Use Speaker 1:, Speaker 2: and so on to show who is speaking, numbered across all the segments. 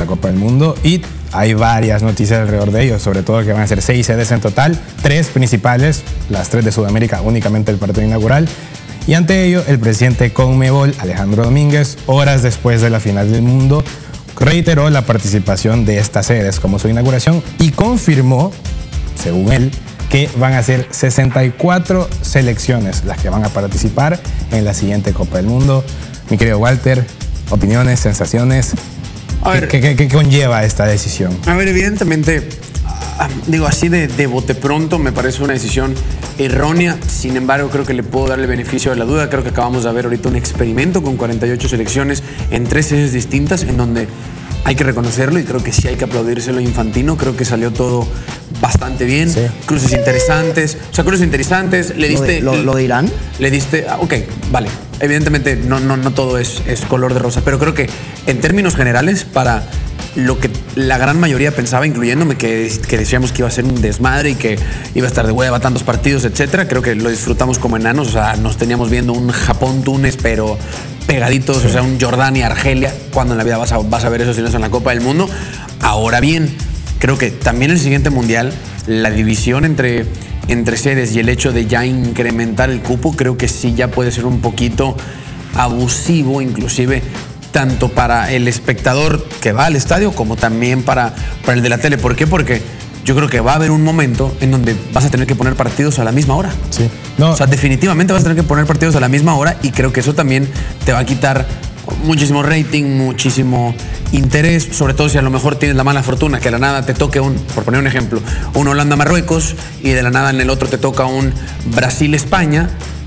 Speaker 1: la Copa del Mundo y hay varias noticias alrededor de ellos, sobre todo que van a ser 6 sedes en total, 3 principales, las 3 de Sudamérica, únicamente el partido inaugural. Y ante ello, el presidente Conmebol, Alejandro Domínguez, horas después de la final del mundo, reiteró la participación de estas sedes como su inauguración y confirmó, según él, que van a ser 64 selecciones las que van a participar en la siguiente Copa del Mundo. Mi querido Walter, opiniones, sensaciones, ¿qué conlleva esta decisión?
Speaker 2: A ver, evidentemente, digo así de bote pronto, me parece una decisión errónea. Sin embargo, creo que le puedo dar el beneficio de la duda. Creo que acabamos de ver ahorita un experimento con 48 selecciones en 3 sedes distintas, en donde hay que reconocerlo y creo que sí hay que aplaudírselo a Infantino. Creo que salió todo bastante bien. Sí. Cruces interesantes. O sea, cruces interesantes. Le diste...
Speaker 3: ¿Lo de Irán?
Speaker 2: Le diste... ok, vale. Evidentemente no todo es color de rosa, pero creo que en términos generales, para lo que la gran mayoría pensaba, incluyéndome, que decíamos que iba a ser un desmadre y que iba a estar de hueva tantos partidos, etcétera, creo que lo disfrutamos como enanos. O sea, nos teníamos viendo un Japón-Túnez, pero pegaditos, sí. O sea, un Jordania-Argelia, cuando en la vida vas a ver eso si no es en la Copa del Mundo. Ahora bien, creo que también el siguiente mundial, la división entre sedes y el hecho de ya incrementar el cupo, creo que sí ya puede ser un poquito abusivo, inclusive tanto para el espectador que va al estadio como también para el de la tele. ¿Por qué? Porque yo creo que va a haber un momento en donde vas a tener que poner partidos a la misma hora.
Speaker 1: Sí. No.
Speaker 2: O sea, definitivamente vas a tener que poner partidos a la misma hora y creo que eso también te va a quitar muchísimo rating, muchísimo interés, sobre todo si a lo mejor tienes la mala fortuna que de la nada te toque por poner un ejemplo, un Holanda-Marruecos y de la nada en el otro te toca un Brasil-España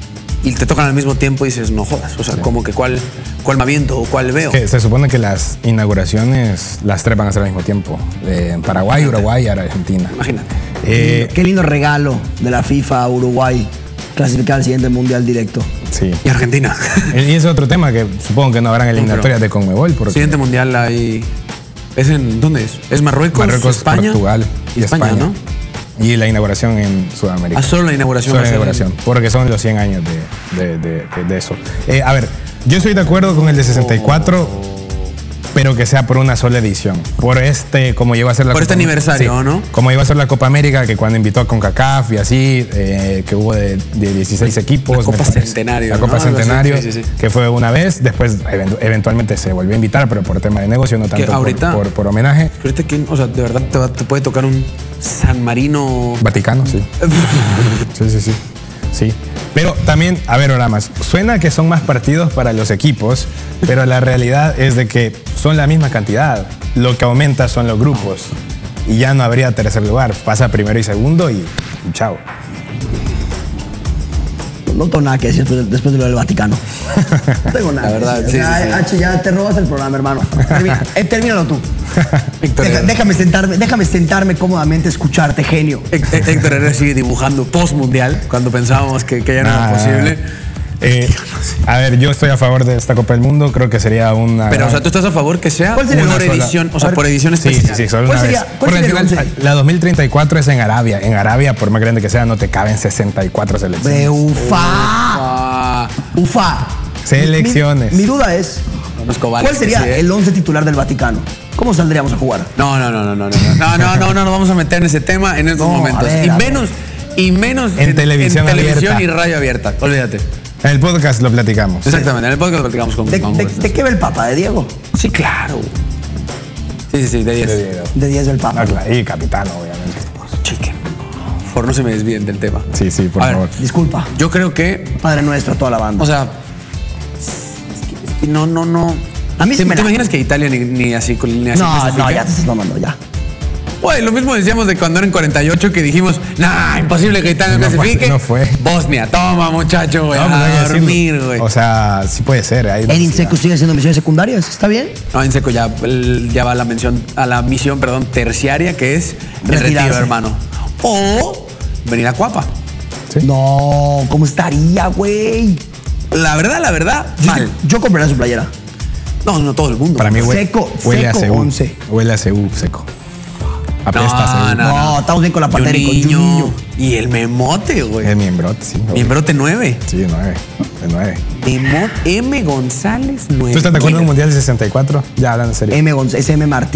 Speaker 2: y te tocan al mismo tiempo y dices, no jodas, o sea, sí. Como que cuál me aviento o cuál veo.
Speaker 1: Que se supone que las inauguraciones, las 3 van a ser al mismo tiempo, en Paraguay, imagínate. Uruguay y Argentina.
Speaker 2: Imagínate.
Speaker 3: Qué lindo regalo de la FIFA a Uruguay, clasificar al siguiente mundial directo.
Speaker 1: Sí.
Speaker 2: Y Argentina.
Speaker 1: Y ese otro tema que supongo que no habrán eliminatorias de Conmebol. Porque...
Speaker 2: Siguiente mundial hay... ¿Dónde es? ¿Es Marruecos, España?
Speaker 1: Portugal y España,
Speaker 2: ¿no?
Speaker 1: Y la inauguración en Sudamérica.
Speaker 2: Solo la inauguración.
Speaker 1: Solo la inauguración, porque son los 100 años de eso. A ver, yo estoy de acuerdo con el de 64, pero que sea por una sola edición. Por como llegó a ser la
Speaker 2: Por
Speaker 1: Copa,
Speaker 2: este aniversario, sí, ¿no?
Speaker 1: Como iba a ser la Copa América, que cuando invitó a CONCACAF y así, que hubo de 16 equipos.
Speaker 2: La Copa Centenario.
Speaker 1: La Copa Centenario, sí. Que fue una vez. Después, eventualmente se volvió a invitar, pero por tema de negocio, no tanto ahorita, por homenaje.
Speaker 2: Ahorita, o sea, de verdad te puede tocar un San Marino...
Speaker 1: Vaticano, sí. Sí. Pero también, a ver, ahora más, suena que son más partidos para los equipos, pero la realidad es de que son la misma cantidad. Lo que aumenta son los grupos y ya no habría tercer lugar. Pasa primero y segundo y chao.
Speaker 3: No tengo nada que decir después de lo del Vaticano. No tengo nada.
Speaker 2: La verdad, sí.
Speaker 3: H, ya te robas el programa, hermano. Termínalo tú.
Speaker 2: Héctor,
Speaker 3: déjame sentarme cómodamente, escucharte, genio.
Speaker 2: Héctor Herrera sigue dibujando post-mundial cuando pensábamos que ya no era posible.
Speaker 1: A ver, yo estoy a favor de esta Copa del Mundo, creo que sería una...
Speaker 2: Pero, o sea, ¿tú estás a favor que sea por edición? O sea, por edición especial.
Speaker 1: Sí, solo una vez. Porque al final, la 2034 es en Arabia. En Arabia, por más grande que sea, no te caben 64 selecciones.
Speaker 3: Ufa.
Speaker 1: Selecciones.
Speaker 3: Mi duda es, ¿cuál sería el 11 titular del Vaticano? ¿Cómo saldríamos a jugar?
Speaker 2: No nos vamos a meter en ese tema en estos momentos. Y menos
Speaker 1: en televisión
Speaker 2: y radio abierta. Olvídate.
Speaker 1: En el podcast lo platicamos.
Speaker 2: Exactamente, en el podcast lo platicamos con
Speaker 3: ¿De qué ve el Papa? ¿De Diego?
Speaker 2: Sí, claro. Sí, de 10.
Speaker 3: De 10 del Papa.
Speaker 1: Claro, y capitán, obviamente.
Speaker 2: Chique. Por no se me desvíen del tema.
Speaker 1: Sí, por favor.
Speaker 3: Disculpa.
Speaker 2: Yo creo que...
Speaker 3: Padre nuestro, toda la banda.
Speaker 2: O sea... No.
Speaker 3: A mí sí
Speaker 2: ¿Te imaginas que Italia ni así...
Speaker 3: No, ya te estás mamando, ya.
Speaker 2: Güey, lo mismo decíamos de cuando eran 48 que dijimos, imposible que Italia clasifique.
Speaker 1: No fue.
Speaker 2: Bosnia, toma, muchacho, güey, a dormir, güey.
Speaker 1: O sea, sí puede ser.
Speaker 3: ¿Edin Dzeko sigue haciendo misiones secundarias? ¿Está bien?
Speaker 2: No, Edin Dzeko ya va a la misión terciaria, que es el retiro, hermano. O venir a Cuapa.
Speaker 1: ¿Sí?
Speaker 3: No, ¿cómo estaría, güey?
Speaker 2: La verdad, mal.
Speaker 3: Yo compraría su playera.
Speaker 2: No, todo el mundo.
Speaker 1: Para mí huele a CU.
Speaker 3: 11.
Speaker 1: Huele a CU seco. Apesta.
Speaker 3: No, estamos bien con la patera y con un niño.
Speaker 2: Y el memote, güey.
Speaker 1: El miembrote, sí.
Speaker 2: Miembrote 9.
Speaker 1: Sí, 9. De 9.
Speaker 2: M. González 9.
Speaker 1: ¿Tú estás de acuerdo en el Mundial del 64? Ya hablando en serio.
Speaker 3: M. Martínez.